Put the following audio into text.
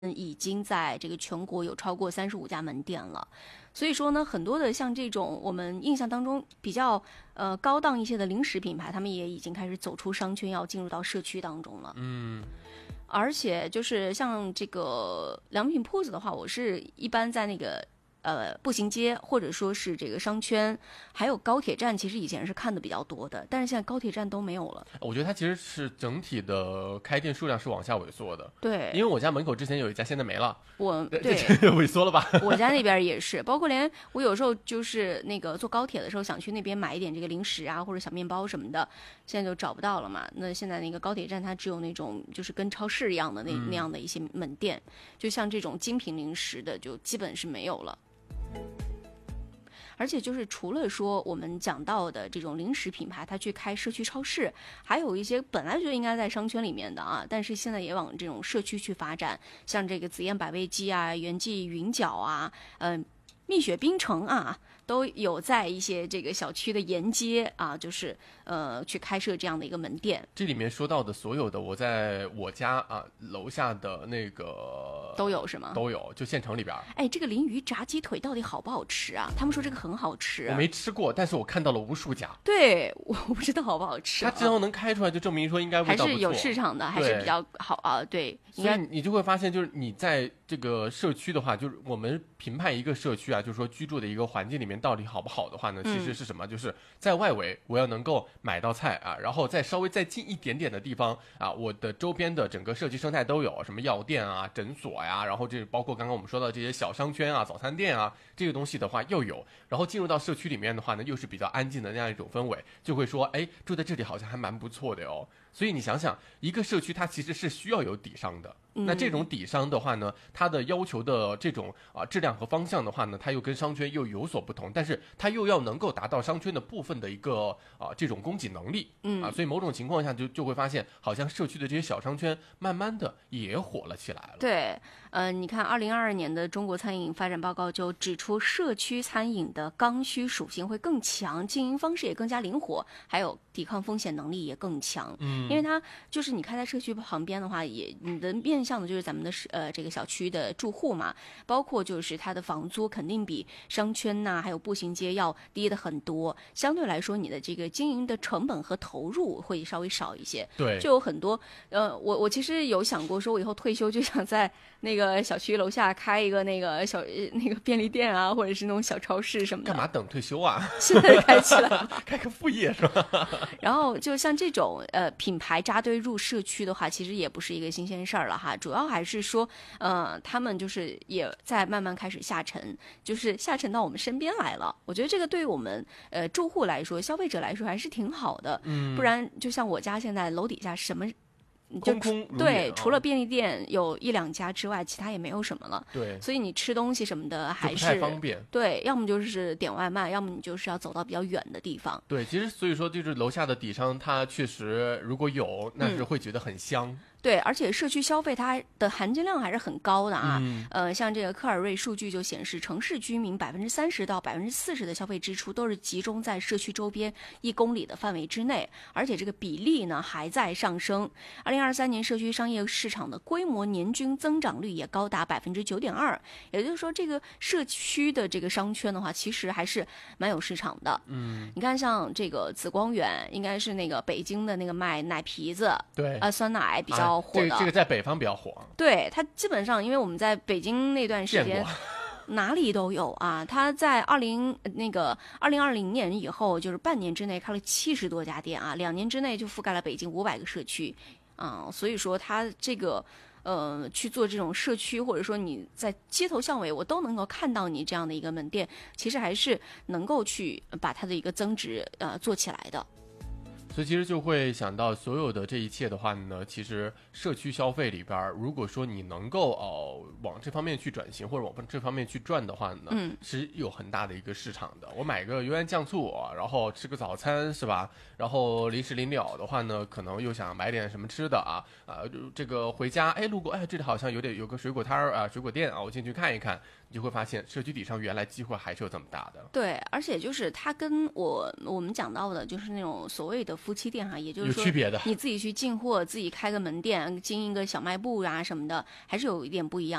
已经在这个全国有超过35家门店了。所以说呢，很多的像这种我们印象当中比较高档一些的零食品牌，他们也已经开始走出商圈，要进入到社区当中了。而且就是像这个良品铺子的话，我是一般在那个步行街或者说是这个商圈，还有高铁站，其实以前是看的比较多的，但是现在高铁站都没有了。 我觉得它其实是整体的开店数量是往下萎缩的。 对， 因为我家门口之前有一家，现在没了。 对萎缩了吧？ 我家那边也是，包括连我有时候就是那个坐高铁的时候，想去那边买一点这个零食啊或者小面包什么的，现在就找不到了嘛。那现在那个高铁站它只有那种就是跟超市一样的那样的一些门店，就像这种精品零食的就基本是没有了。而且就是除了说我们讲到的这种零食品牌，它去开社区超市，还有一些本来就应该在商圈里面的啊，但是现在也往这种社区去发展，像这个紫燕百味鸡啊、元记云饺啊、蜜雪冰城啊，都有在一些这个小区的沿街啊，就是去开设这样的一个门店。 这里面说到的所有的，我在我家啊楼下的那个都有是吗？ 都有，就县城里边。 哎，这个鲮鱼炸鸡腿到底好不好吃啊？他们说这个很好吃。 我没吃过，但是我看到了无数家。 对，我不知道好不好吃。 它只要能开出来，就证明说应该味道不错， 还是有市场的，还是比较好啊。对， 所以你就会发现，就是你在这个社区的话，就是我们评判一个社区啊，就是说居住的一个环境里面到底好不好的话呢，其实是什么？就是在外围我要能够买到菜啊，然后再稍微再近一点点的地方啊，我的周边的整个社区生态都有什么药店啊、诊所呀，然后这包括刚刚我们说到这些小商圈啊、早餐店啊，这个东西的话又有，然后进入到社区里面的话呢，又是比较安静的那样一种氛围，就会说，哎，住在这里好像还蛮不错的哦。所以你想想，一个社区它其实是需要有底商的。那这种底商的话呢，它的要求的这种质量和方向的话呢，它又跟商圈又有所不同，但是它又要能够达到商圈的部分的一个这种供给能力。所以某种情况下就会发现，好像社区的这些小商圈慢慢的也火了起来了。 对，你看2022年的中国餐饮发展报告就指出，社区餐饮的刚需属性会更强，经营方式也更加灵活，还有抵抗风险能力也更强。因为它就是你开在社区旁边的话，你的面向的就是咱们的这个小区的住户嘛，包括就是它的房租肯定比商圈呐、还有步行街要低的很多，相对来说你的这个经营的成本和投入会稍微少一些。 对， 就有很多我其实有想过说，我以后退休就想在那个小区楼下开一个那个那个便利店啊，或者是那种小超市什么的。 干嘛等退休啊？ 现在开起来， 开个副业是吧？ 然后就像这种品牌扎堆入社区的话，其实也不是一个新鲜事儿了哈。主要还是说他们就是也在慢慢开始下沉，就是下沉到我们身边来了。我觉得这个对于我们住户来说、消费者来说还是挺好的。不然就像我家现在楼底下什么。 空空如也对，除了便利店有1-2家之外，其他也没有什么了。 对， 所以你吃东西什么的还是不太方便。 对，要么就是点外卖，要么你就是要走到比较远的地方。 对，其实所以说就是楼下的底商，它确实如果有，那是会觉得很香。 对，而且社区消费它的含金量还是很高的啊。像这个科尔瑞数据就显示，城市居民30%到40%的消费支出都是集中在社区周边1公里的范围之内，而且这个比例呢还在上升。2023年社区商业市场的规模年均增长率也高达9.2%，也就是说，这个社区的这个商圈的话，其实还是蛮有市场的。你看像这个紫光园，应该是那个北京的那个卖奶皮子， 对酸奶比较火的。 这个在北方比较火。 对，它基本上，因为我们在北京那段时间，哪里都有啊。它在2020年以后，就是半年之内开了70多家店啊，2年之内就覆盖了北京500个社区啊。所以说，它这个去做这种社区，或者说你在街头巷尾，我都能够看到你这样的一个门店，其实还是能够去把它的一个增值做起来的。 所以其实就会想到所有的这一切的话呢，其实社区消费里边，如果说你能够往这方面去转型，或者往这方面去赚的话呢，是有很大的一个市场的。我买个油盐酱醋，然后吃个早餐是吧？然后临时临了的话呢，可能又想买点什么吃的啊，这个回家路过这里好像有个水果摊儿啊，水果店啊，我进去看一看，你就会发现社区底上原来机会还是有这么大的。 对，而且就是它跟我们讲到的，就是那种所谓的夫妻店哈，也就是说有区别的。 你自己去进货，自己开个门店，经营个小卖部啊什么的，还是有一点不一样。